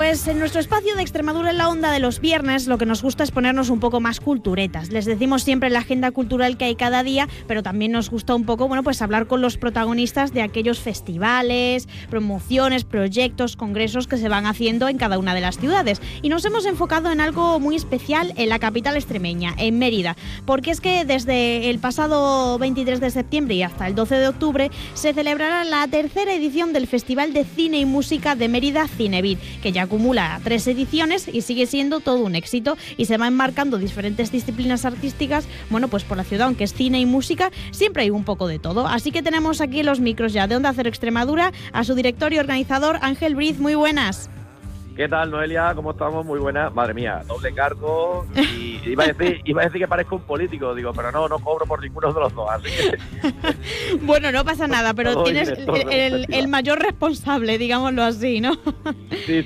Pues en nuestro espacio de Extremadura en la Onda de los viernes lo que nos gusta es ponernos un poco más culturetas. Les decimos siempre la agenda cultural que hay cada día, pero también nos gusta un poco, pues hablar con los protagonistas de aquellos festivales, promociones, proyectos, congresos que se van haciendo en cada una de las ciudades. Y nos hemos enfocado en algo muy especial en la capital extremeña, en Mérida, porque es que desde el pasado 23 de septiembre y hasta el 12 de octubre se celebrará la tercera edición del Festival de Cine y Música de Mérida, Cinevid, que ya acumula 3 ediciones y sigue siendo todo un éxito y se va enmarcando diferentes disciplinas artísticas, pues por la ciudad, aunque es cine y música, siempre hay un poco de todo. Así que tenemos aquí los micros ya de Onda Cero Extremadura a su director y organizador, Ángel Briz. Muy buenas. ¿Qué tal, Noelia? ¿Cómo estamos? Muy buena. Madre mía, doble cargo. Y iba a decir que parezco un político, digo, pero no cobro por ninguno de los dos. Así que... Bueno, no pasa nada, pero tienes el mayor responsable, digámoslo así, ¿no? Sí.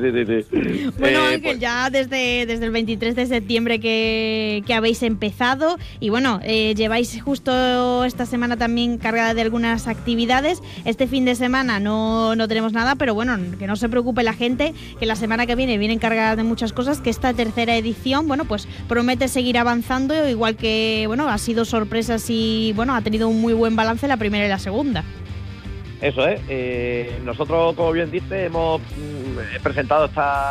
Bueno, Ángel, ya desde el 23 de septiembre que habéis empezado y lleváis justo esta semana también cargada de algunas actividades. Este fin de semana no tenemos nada, pero que no se preocupe la gente, que la semana que viene cargada de muchas cosas, que esta tercera edición, pues promete seguir avanzando, igual que, ha sido sorpresas y, ha tenido un muy buen balance la primera y la segunda. Eso es. Nosotros, como bien dices, hemos presentado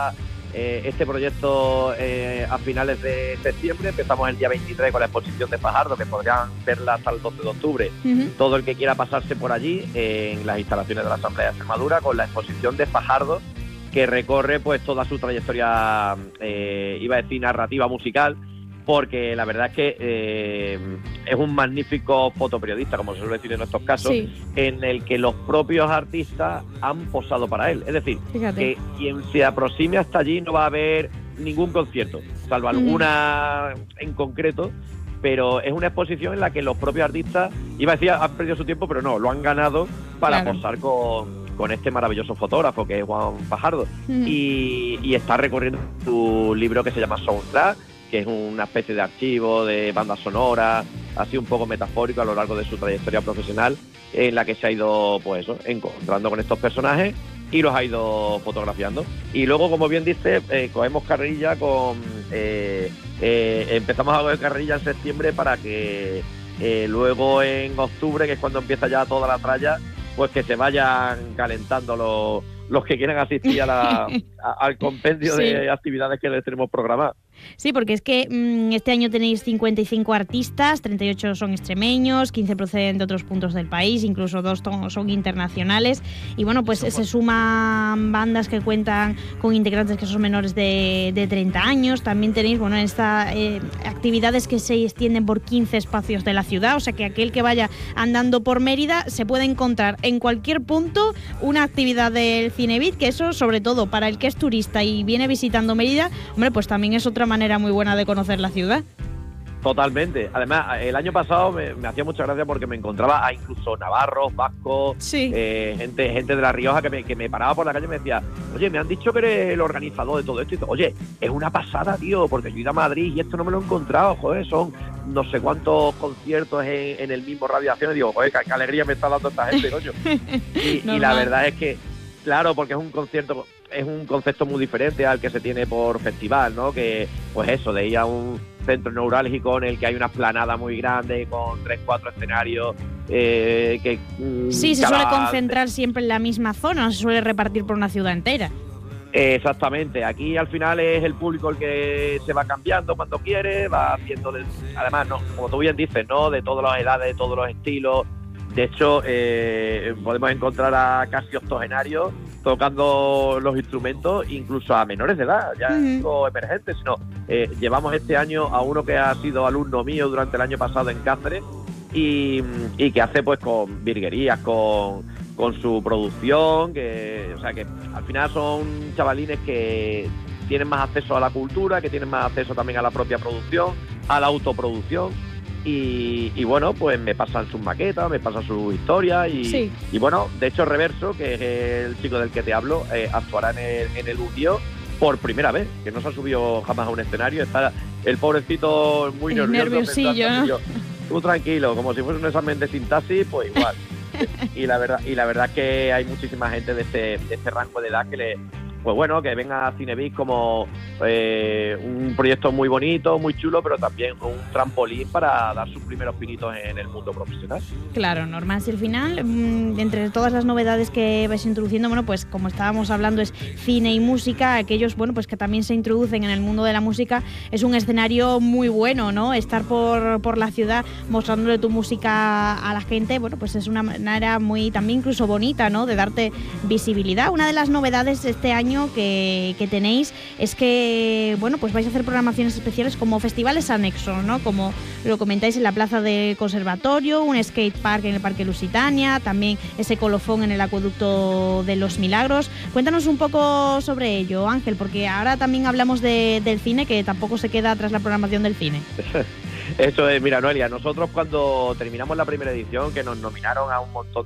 este proyecto a finales de septiembre. Empezamos el día 23 con la exposición de Fajardo, que podrían verla hasta el 12 de octubre. Uh-huh. Todo el que quiera pasarse por allí, en las instalaciones de la Asamblea de Extremadura, con la exposición de Fajardo, que recorre pues toda su trayectoria, iba a decir narrativa musical, porque la verdad es que es un magnífico fotoperiodista, como se suele decir en estos casos, sí, en el que los propios artistas han posado para él. Es decir, fíjate, que quien se aproxime hasta allí no va a ver ningún concierto, salvo alguna en concreto, pero es una exposición en la que los propios artistas, iba a decir, han perdido su tiempo, pero no, lo han ganado para posar con este maravilloso fotógrafo que es Juan Fajardo. Y está recorriendo su libro que se llama Soundtrack, que es una especie de archivo de bandas sonoras, así un poco metafórico a lo largo de su trayectoria profesional, en la que se ha ido encontrando con estos personajes y los ha ido fotografiando. Y luego, como bien dice, cogemos carrerilla empezamos a coger carrerilla en septiembre para que luego en octubre, que es cuando empieza ya toda la tralla, pues que se vayan calentando los que quieran asistir al compendio de actividades que les tenemos programadas. Sí, porque es que este año tenéis 55 artistas, 38 son extremeños, 15 proceden de otros puntos del país, incluso 2 son internacionales. Y se suman bandas que cuentan con integrantes que son menores de 30 años. También tenéis, actividades que se extienden por 15 espacios de la ciudad. O sea que aquel que vaya andando por Mérida se puede encontrar en cualquier punto una actividad del Cinevid, que eso, sobre todo para el que es turista y viene visitando Mérida, pues también es otra manera muy buena de conocer la ciudad. Totalmente. Además, el año pasado me hacía mucha gracia porque me encontraba a incluso navarros, vascos, gente de La Rioja que me paraba por la calle y me decía, oye, me han dicho que eres el organizador de todo esto. Y digo, oye, es una pasada, tío, porque yo he ido a Madrid y esto no me lo he encontrado, joder, son no sé cuántos conciertos en el mismo Radiación. Y digo, joder, qué alegría me está dando esta gente, coño. Y la verdad es que, claro, porque es un concepto muy diferente al que se tiene por festival, ¿no? Que, pues eso, de ir a un centro neurálgico en el que hay una explanada muy grande con 3-4 escenarios se suele concentrar siempre en la misma zona, no se suele repartir por una ciudad entera. Exactamente, aquí al final es el público el que se va cambiando cuando quiere, va haciendo, además, no, como tú bien dices, ¿no? De todas las edades, de todos los estilos. De hecho, podemos encontrar a casi octogenarios tocando los instrumentos, incluso a menores de edad, ya no emergentes, sino llevamos este año a uno que ha sido alumno mío durante el año pasado en Cáceres y que hace pues con virguerías, con su producción, que al final son chavalines que tienen más acceso a la cultura, que tienen más acceso también a la propia producción, a la autoproducción. Y pues me pasan sus maquetas, me pasan sus historias y de hecho Reverso, que es el chico del que te hablo, actuará en el UDIO por primera vez, que no se ha subido jamás a un escenario. Está el pobrecito muy nerviosillo, ¿no? Tú tranquilo, como si fuese un examen de sintaxis, pues igual. y la verdad es que hay muchísima gente de este rango de edad que pues bueno, que venga a Cinebiz como un proyecto muy bonito, muy chulo, pero también un trampolín para dar sus primeros pinitos en el mundo profesional. Claro, Norma, si al final, entre todas las novedades que vais introduciendo, bueno, pues como estábamos hablando, es cine y música, aquellos, bueno, pues que también se introducen en el mundo de la música, es un escenario muy bueno, ¿no? Estar por la ciudad mostrándole tu música a la gente, bueno, pues es una manera muy, también incluso bonita, ¿no? De darte visibilidad. Una de las novedades este año que tenéis es que, bueno, pues vais a hacer programaciones especiales como festivales anexos, ¿no? Como lo comentáis en la Plaza del Conservatorio, un skate park en el Parque Lusitania, también ese colofón en el Acueducto de los Milagros. Cuéntanos un poco sobre ello, Ángel, porque ahora también hablamos del cine, que tampoco se queda atrás la programación del cine. Eso es, mira, Noelia, nosotros cuando terminamos la primera edición, que nos nominaron a un montón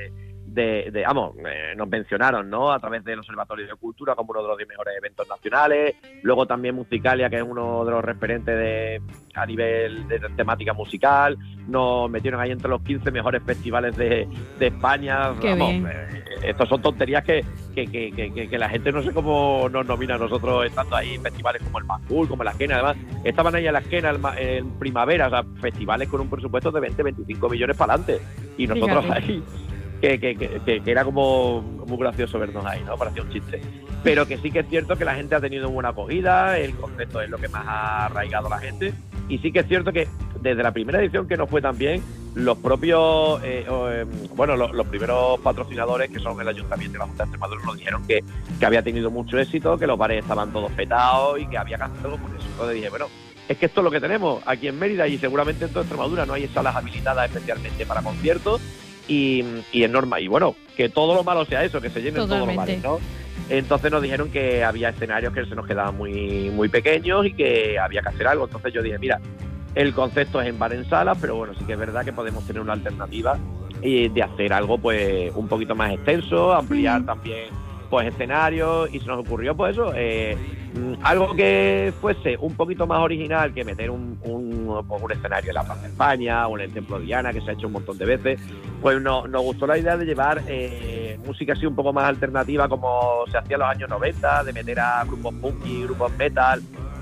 nos mencionaron, ¿no?, a través del Observatorio de Cultura como uno de los 10 mejores eventos nacionales, luego también Musicalia, que es uno de los referentes a nivel de temática musical, nos metieron ahí entre los 15 mejores festivales de España. Qué bien. Estas son tonterías que la gente no sé cómo nos nomina a nosotros estando ahí, festivales como el Macul, como la Esquena, además estaban ahí a la Esquena en primavera, o sea, festivales con un presupuesto de 20-25 millones para adelante, y nosotros ahí que era como muy gracioso vernos ahí, ¿no? Parecía un chiste. Pero que sí que es cierto que la gente ha tenido buena acogida, el concepto es lo que más ha arraigado a la gente, y sí que es cierto que desde la primera edición, que no fue tan bien, los propios, los primeros patrocinadores, que son el Ayuntamiento y la Junta de Extremadura, nos dijeron que había tenido mucho éxito, que los bares estaban todos petados y que había que hacerlo por eso. Entonces dije, bueno, es que esto es lo que tenemos aquí en Mérida y seguramente en toda Extremadura no hay salas habilitadas especialmente para conciertos. Y es normal, y bueno, que todo lo malo sea eso, que se llenen todos los bares, ¿no? Entonces nos dijeron que había escenarios que se nos quedaban muy, muy pequeños y que había que hacer algo. Entonces yo dije, mira, el concepto es en bar en sala, pero bueno, sí que es verdad que podemos tener una alternativa de hacer algo pues un poquito más extenso, ampliar también pues escenarios, y se nos ocurrió pues eso, algo que fuese un poquito más original que meter un escenario en la Plaza de España o en el Templo de Diana, que se ha hecho un montón de veces. Pues nos gustó la idea de llevar música así un poco más alternativa, como se hacía en los años 90, de meter a grupos punk y grupos metal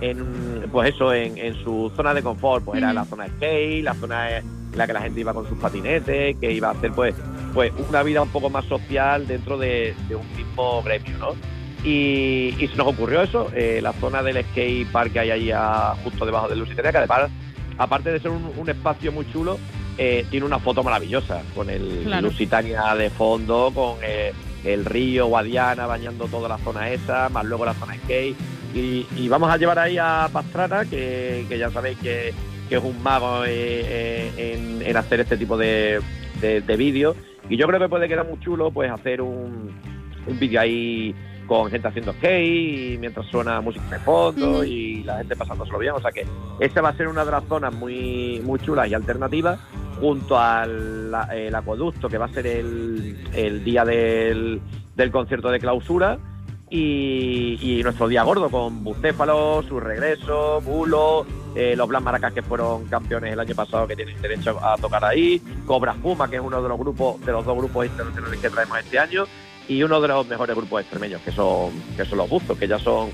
en su zona de confort. Pues era la zona skate, la zona en la que la gente iba con sus patinetes, que iba a hacer pues una vida un poco más social dentro de un mismo gremio, ¿no? Y se nos ocurrió eso, la zona del skate park que hay ahí justo debajo del Lusitania, que además, aparte de ser un espacio muy chulo, tiene una foto maravillosa, con el Lusitania de fondo, con el río Guadiana bañando toda la zona esa, más luego la zona skate, y vamos a llevar ahí a Pastrana, que ya sabéis que es un mago en hacer este tipo de vídeos, y yo creo que puede quedar muy chulo pues hacer un vídeo ahí con gente haciendo skate y mientras suena música de fondo y la gente pasándoselo bien. O sea que esa va a ser una de las zonas muy, muy chulas y alternativas, junto al el acueducto, que va a ser el día del concierto de clausura, y nuestro día gordo con Bucéfalo, su regreso, Bulo, los Blas Maracas, que fueron campeones el año pasado, que tienen derecho a tocar ahí, Cobra Espuma, que es uno de los dos grupos internacionales que traemos este año, y uno de los mejores grupos extremeños, que son los Buzos, que ya son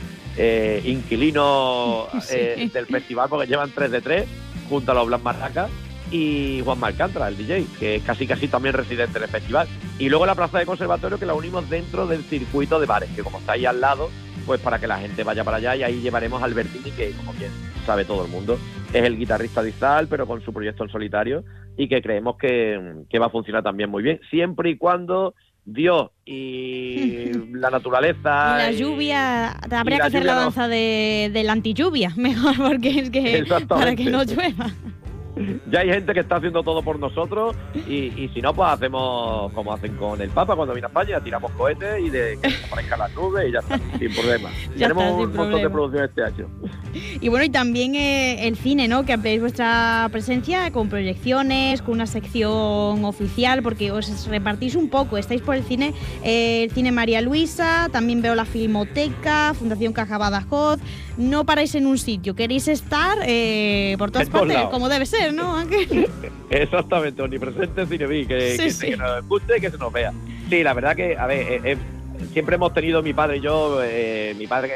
inquilinos del festival, porque llevan 3 de 3 junto a los Blas Maracas y Juan Alcántara, el DJ, que es casi también residente del festival. Y luego la Plaza de Conservatorio, que la unimos dentro del circuito de bares, que como está ahí al lado, pues para que la gente vaya para allá, y ahí llevaremos a Albertini, que como bien sabe todo el mundo, es el guitarrista de Izal, pero con su proyecto en solitario, y que creemos que va a funcionar también muy bien, siempre y cuando Dios y la naturaleza y la lluvia, habría que hacer la danza de la antilluvia mejor, porque es que para que no llueva. Ya hay gente que está haciendo todo por nosotros, y si no, pues hacemos como hacen con el Papa cuando viene a España, tiramos cohetes y de que aparezcan las nubes y ya está, sin problema. Tenemos un montón de producción este año. Y bueno, y también el cine, ¿no? Que ampliáis vuestra presencia con proyecciones, con una sección oficial, porque os repartís un poco. Estáis por el cine María Luisa, también veo la Filmoteca, Fundación Caja Badajoz. No paráis en un sitio, queréis estar por todas partes, como debe ser, ¿no, Ángel? Exactamente, omnipresente Cinebiz, que nos guste y que se nos vea. Sí, la verdad que, a ver, siempre hemos tenido mi padre y yo, mi padre